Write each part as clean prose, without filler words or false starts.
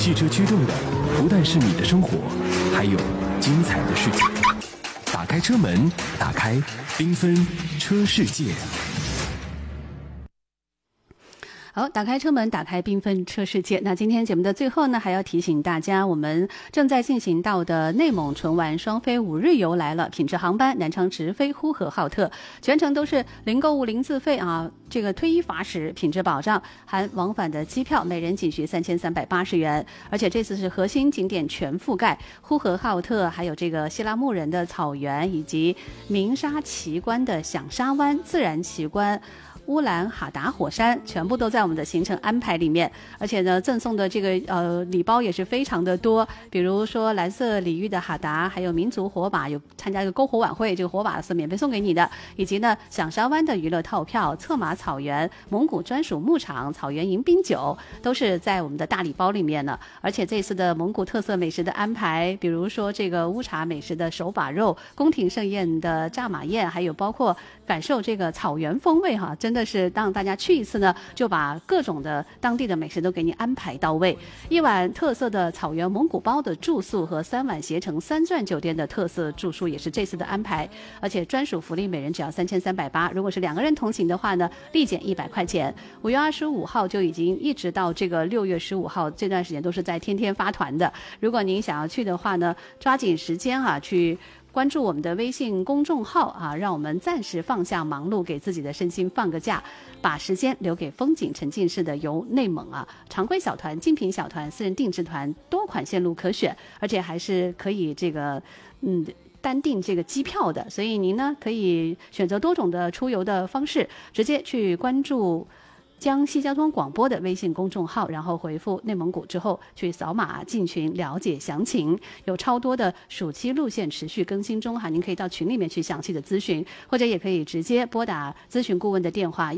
汽车驱动的不但是你的生活，还有精彩的世界。打开车门，打开缤纷车世界。 好，打开车门，打开缤纷车世界。那今天节目的最后呢，还要提醒大家，我们正在进行到的内蒙纯玩双飞5日游来了，品质航班南昌直飞呼和浩特，全程都是零购物零自费啊，这个推一罚十，品质保障，含往返的机票，每人仅需3380元。而且这次是核心景点全覆盖，呼和浩特还有这个希拉木仁的草原，以及鸣沙奇观的响沙湾自然奇观。乌兰哈达火山全部都在我们的行程安排里面，而且呢，赠送的这个礼包也是非常的多，比如说蓝色礼遇的哈达，还有民族火把，有参加一个篝火晚会，这个火把是免费送给你的，以及呢响沙湾的娱乐套票、策马草原、蒙古专属牧场、草原迎宾酒，都是在我们的大礼包里面呢。而且这次的蒙古特色美食的安排，比如说这个乌察美食的手把肉、宫廷盛宴的炸马宴，还有包括感受这个草原风味哈，真的是让大家去一次呢，就把各种的当地的美食都给你安排到位。一晚特色的草原蒙古包的住宿和3晚携程3钻酒店的特色住宿也是这次的安排，而且专属福利每人只要3380，如果是2个人同行的话呢，立减100块钱。5月25号就已经一直到这个6月15号这段时间都是在天天发团的，如果您想要去的话呢，抓紧时间啊，去关注我们的微信公众号啊，让我们暂时放下忙碌，给自己的身心放个假，把时间留给风景沉浸式的游内蒙啊！常规小团、精品小团、私人定制团，多款线路可选，而且还是可以这个单订这个机票的，所以您呢可以选择多种的出游的方式，直接去关注江西交通广播的微信公众号，然后回复内蒙古之后去扫码进群了解详情，有超多的暑期路线持续更新中哈，您可以到群里面去详细的咨询，或者也可以直接拨打咨询顾问的电话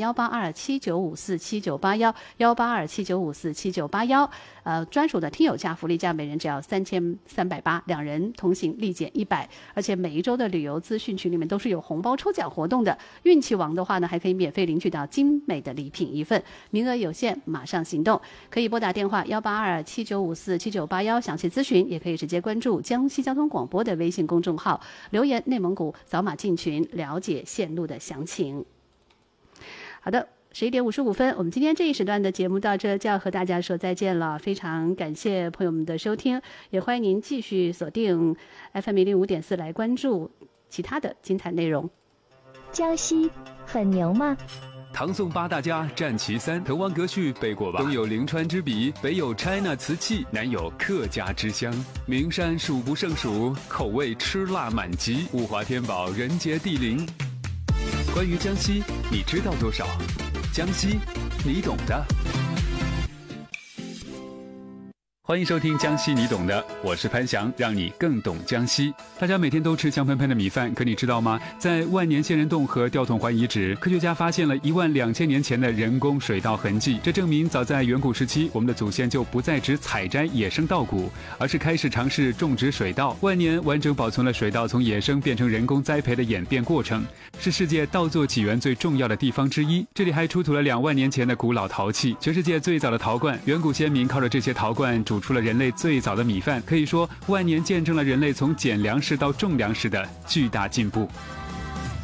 18279547981 18279547981，专属的听友价福利价每人只要3380，2人同行立减100，而且每一周的旅游资讯群里面都是有红包抽奖活动的，运气王的话呢，还可以免费领取到精美的礼品1份。名额有限，马上行动！可以拨打电话18279547981详细咨询，也可以直接关注江西交通广播的微信公众号，留言内蒙古，扫码进群了解线路的详情。好的，11点55分，我们今天这一时段的节目到这就要和大家说再见了，非常感谢朋友们的收听，也欢迎您继续锁定 FM105.4 来关注其他的精彩内容。 江西很牛吗？ 唐宋8大家战旗3，滕王阁序背过吧？东有临川之笔，北有 China 瓷器，南有客家之乡。名山数不胜数，口味吃辣满级，物华天宝，人杰地灵。关于江西，你知道多少？江西，你懂的。欢迎收听江西你懂的，我是潘翔，让你更懂江西。大家每天都吃香喷喷的米饭，可你知道吗？在万年仙人洞和吊桶环遗址，科学家发现了12000年前的人工水稻痕迹，这证明早在远古时期，我们的祖先就不再只采摘野生稻谷，而是开始尝试种植水稻。万年完整保存了水稻从野生变成人工栽培的演变过程，是世界稻作起源最重要的地方之一。这里还出土了2万年前的古老陶器，全世界最早的陶罐，远古先民靠着这些陶罐煮出了人类最早的米饭，可以说万年见证了人类从捡粮食到种粮食的巨大进步。